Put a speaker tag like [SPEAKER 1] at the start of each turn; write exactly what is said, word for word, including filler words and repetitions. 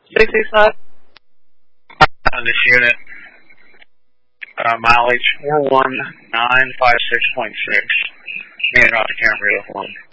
[SPEAKER 1] six six five. On this unit, uh, mileage four one nine five six point six. Man, off the camera, one.